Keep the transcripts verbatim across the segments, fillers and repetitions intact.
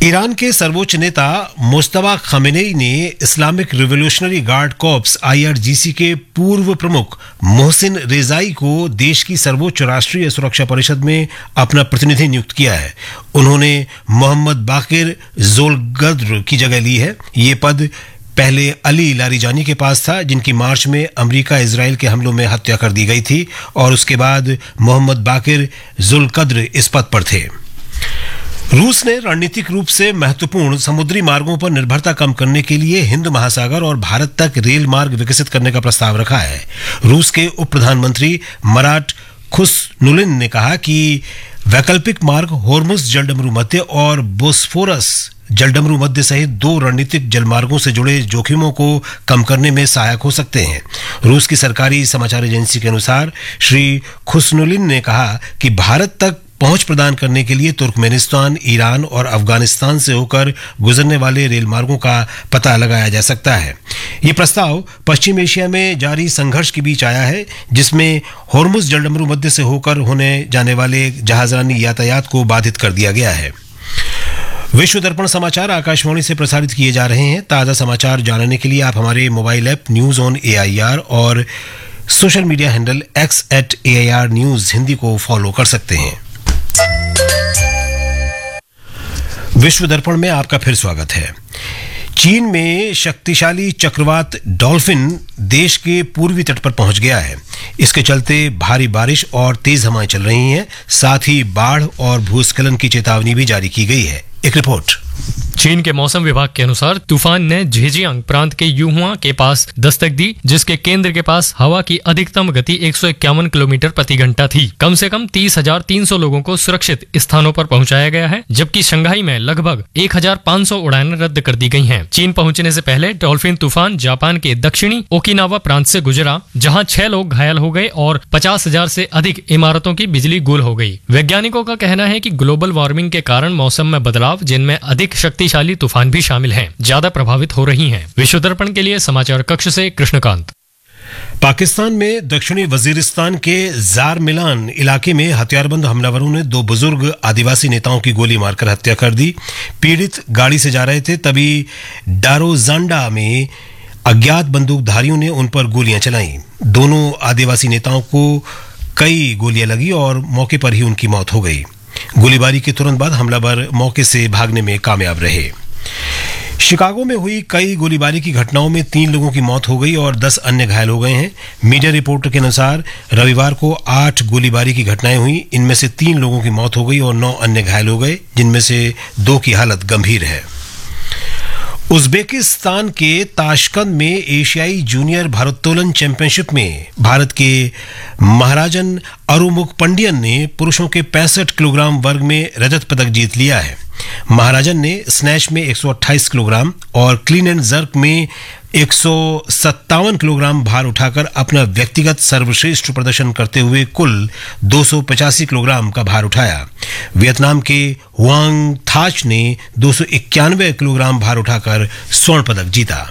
Iran के सर्वोच्च नेता मुस्तफा खमेनेई ने Islamic revolutionary guard corps I R G सी के पूर्व प्रमुख मोहसिन रेजाई को देश की सर्वोच्च राष्ट्रीय सुरक्षा परिषद में अपना प्रतिनिधि नियुक्त किया है। उन्होंने मोहम्मद बाकिर जोलगद्र की जगह ली है। ये पद पहले अली लारिजानी के पास था, जिनकी मार्च में अमेरिका इजराइल के हमलों में हत्या कर दी गई थी, और उसके बाद मोहम्मद बाकिर जोलगद्र इस पद पर थे। रूस ने रणनीतिक रूप से महत्वपूर्ण समुद्री मार्गों पर निर्भरता कम करने के लिए हिंद महासागर और भारत तक रेल मार्ग विकसित करने का प्रस्ताव रखा है। रूस के उप प्रधानमंत्री मराट खुस्नुलिन ने कहा कि वैकल्पिक मार्ग होर्मुज जलडमरू मध्य और बोस्फोरस जलडमरू मध्य सहित दो रणनीतिक जलमार्गों से जुड़े जोखिमों को कम करने में सहायक हो सकते हैं। रूस की सरकारी समाचार एजेंसी के अनुसार श्री खुस्नुलिन ने कहा कि भारत तक पहुंच प्रदान करने के लिए तुर्कमेनिस्तान, ईरान और अफगानिस्तान से होकर गुजरने वाले रेल मार्गों का पता लगाया जा सकता है। ये प्रस्ताव पश्चिम एशिया में जारी संघर्ष के बीच आया है, जिसमें होर्मुज जलडमरू मध्य से होकर होने जाने वाले जहाजरानी यातायात को बाधित कर दिया गया है। विश्व दर्पण समाचार आकाशवाणी से प्रसारित किए जा रहे हैं। ताज़ा समाचार जानने के लिए आप हमारे mobile app news on A I R और social media handle x eight A I R news Hindi को फॉलो कर सकते हैं। विश्व दर्पण में आपका फिर स्वागत है। चीन में शक्तिशाली चक्रवात डॉल्फिन देश के पूर्वी तट पर पहुंच गया है। इसके चलते भारी बारिश और तेज हवाएं चल रही हैं। साथ ही बाढ़ और भूस्खलन की चेतावनी भी जारी की गई है। एक रिपोर्ट। चीन के मौसम विभाग के अनुसार तूफान ने झेजियांग प्रांत के यूहुआ के पास दस्तक दी, जिसके केंद्र के पास हवा की अधिकतम गति एक सौ इक्यावन किलोमीटर प्रति घंटा थी। कम से कम तीस हजार तीन सौ लोगों को सुरक्षित स्थानों पर पहुंचाया गया है, जबकि शंघाई में लगभग एक हजार पाँच सौ उड़ानें रद्द कर दी गई हैं। चीन पहुंचने से पहले डॉल्फिन तूफान जापान के दक्षिणी ओकिनावा प्रांत से गुजरा, जहां छह लोग घायल हो गए और पचास हजार से अधिक इमारतों की बिजली गुल हो गई। वैज्ञानिकों का कहना है कि ग्लोबल वार्मिंग के कारण मौसम में बदलाव, जिनमें अधिक शक्तिशाली तूफान भी शामिल हैं, ज्यादा प्रभावित हो रही हैं। विश्व दर्पण के लिए समाचार कक्ष से कृष्णकांत। पाकिस्तान में दक्षिणी वजीरिस्तान के जार मिलान इलाके में हथियारबंद हमलावरों ने दो बुजुर्ग आदिवासी नेताओं की गोली मारकर हत्या कर दी। पीड़ित गाड़ी से जा रहे थे, तभी डारोजांडा में अज्ञात बंदूकधारियों ने उन पर गोलियां चलाईं। दोनों आदिवासी नेताओं को कई गोलियां लगी और मौके पर ही उनकी मौत हो गई। गोलीबारी के तुरंत बाद हमलावर मौके से भागने में कामयाब रहे। शिकागो में हुई कई गोलीबारी की घटनाओं में तीन लोगों की मौत हो गई और दस अन्य घायल हो गए हैं। मीडिया रिपोर्ट के अनुसार रविवार को आठ गोलीबारी की घटनाएं हुई। इनमें से तीन लोगों की मौत हो गई और नौ अन्य घायल हो गए, जिनमें से दो की हालत गंभीर है। उज्बेकिस्तान के ताशकंद में एशियाई जूनियर भारोत्तोलन चैंपियनशिप में भारत के महाराजन अरुमुग पंडियन ने पुरुषों के पैंसठ किलोग्राम वर्ग में रजत पदक जीत लिया है। महाराजन ने स्नैच में एक सौ अट्ठाईस किलोग्राम और क्लीन एंड जर्क में एक सौ सत्तावन किलोग्राम भार उठाकर अपना व्यक्तिगत सर्वश्रेष्ठ प्रदर्शन करते हुए कुल दो सौ पचासी किलोग्राम का भार उठाया। वियतनाम के हुआंग थाच ने दो सौ इक्यानवे किलोग्राम भार उठाकर स्वर्ण पदक जीता।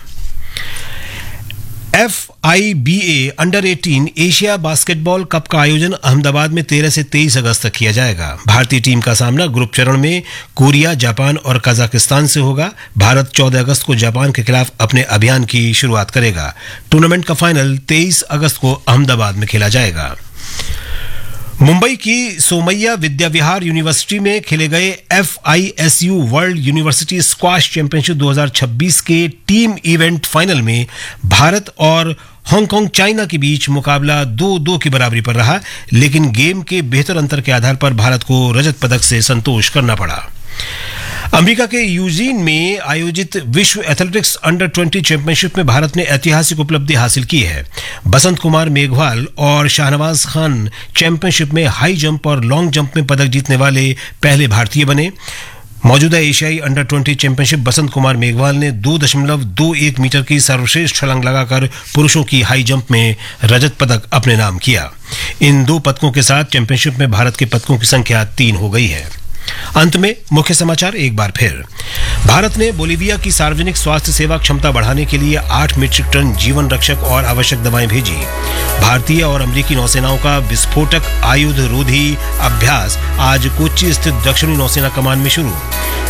F I B A under अठारह एशिया बास्केटबॉल कप का आयोजन अहमदाबाद में तेरह से तेईस अगस्त तक किया जाएगा। भारतीय टीम का सामना ग्रुप चरण में कोरिया, जापान और कजाकिस्तान से होगा। भारत चौदह अगस्त को जापान के खिलाफ अपने अभियान की शुरुआत करेगा। टूर्नामेंट का फाइनल तेईस अगस्त को अहमदाबाद में खेला जाएगा। मुंबई की सोमैया विद्या विहार यूनिवर्सिटी में खेले गए F I S U world university squash championship दो हज़ार छब्बीस के टीम इवेंट फाइनल में भारत और हांगकांग चाइना के बीच मुकाबला दो दो की बराबरी पर रहा, लेकिन गेम के बेहतर अंतर के आधार पर भारत को रजत पदक से संतोष करना पड़ा। अमेरिका के यूजीन में आयोजित विश्व एथलेटिक्स अंडर बीस चैंपियनशिप में भारत ने ऐतिहासिक उपलब्धि हासिल की है। बसंत कुमार मेघवाल और शाहनवाज खान चैंपियनशिप में हाई जंप और लॉन्ग जंप में पदक जीतने वाले पहले भारतीय बने। मौजूदा एशियाई अंडर बीस चैंपियनशिप बसंत कुमार मेघवाल ने दो दशमलव दो एक मीटर की सर्वश्रेष्ठ छलांग लगाकर पुरुषों की हाई जंप में रजत पदक अपने नाम किया। इन दो पदकों के साथ चैंपियनशिप में भारत के पदकों की संख्या तीन हो गई है। अंत में मुख्य समाचार एक बार फिर। भारत ने बोलीविया की सार्वजनिक स्वास्थ्य सेवा क्षमता बढ़ाने के लिए आठ मीट्रिक टन जीवन रक्षक और आवश्यक दवाएं भेजी। भारतीय और अमेरिकी नौसेनाओं का विस्फोटक आयुध रोधी अभ्यास आज कोच्चि स्थित दक्षिणी नौसेना कमान में शुरू।